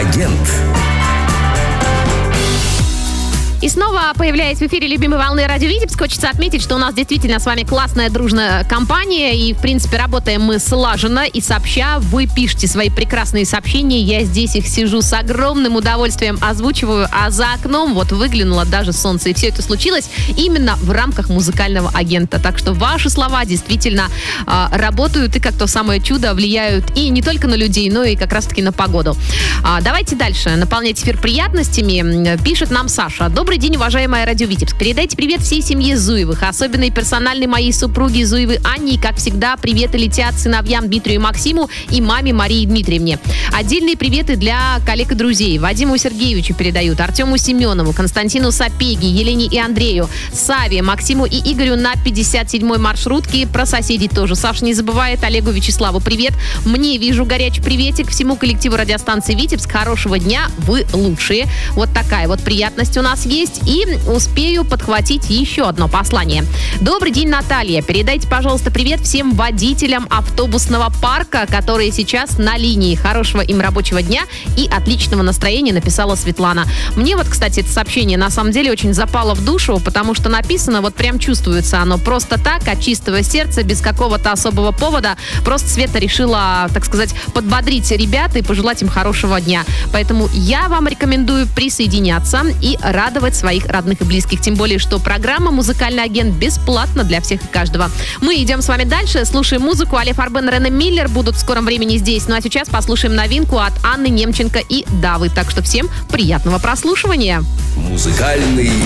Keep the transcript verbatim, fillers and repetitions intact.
агент. И снова появляясь в эфире любимой волны радио Витебск, хочется отметить, что у нас действительно с вами классная, дружная компания. И, в принципе, работаем мы слаженно и сообща. Вы пишете свои прекрасные сообщения. Я здесь их сижу с огромным удовольствием озвучиваю. А за окном вот выглянуло даже солнце. И все это случилось именно в рамках музыкального агента. Так что ваши слова действительно э, работают и как то самое чудо влияют и не только на людей, но и как раз-таки на погоду. А, давайте дальше наполнять эфир приятностями. Пишет нам Саша. Добрый день, уважаемая радио Витебск. Передайте привет всей семье Зуевых, особенно и персональной моей супруге Зуевой Анне. И, как всегда, приветы летят сыновьям Дмитрию и Максиму и маме Марии Дмитриевне. Отдельные приветы для коллег и друзей. Вадиму Сергеевичу передают, Артему Семенову, Константину Сапеги, Елене и Андрею, Саве, Максиму и Игорю на пятьдесят седьмой маршрутке. Про соседей тоже. Саша не забывает. Олегу Вячеславу привет. Мне вижу горячий приветик. Всему коллективу радиостанции Витебск. Хорошего дня. Вы лучшие. Вот такая вот приятность у нас есть. И успею подхватить еще одно послание. Добрый день, Наталья. Передайте, пожалуйста, привет всем водителям автобусного парка, которые сейчас на линии. Хорошего им рабочего дня и отличного настроения, написала Светлана. Мне вот, кстати, это сообщение на самом деле очень запало в душу, потому что написано, вот прям чувствуется оно просто так, от чистого сердца, без какого-то особого повода. Просто Света решила, так сказать, подбодрить ребят и пожелать им хорошего дня. Поэтому я вам рекомендую присоединяться и радовать своих родных и близких. Тем более, что программа «Музыкальный агент» бесплатна для всех и каждого. Мы идем с вами дальше, слушаем музыку. Алеф Арбен, Рене Миллер будут в скором времени здесь. Ну а сейчас послушаем новинку от Анны Немченко и Давы. Так что всем приятного прослушивания. Музыкальный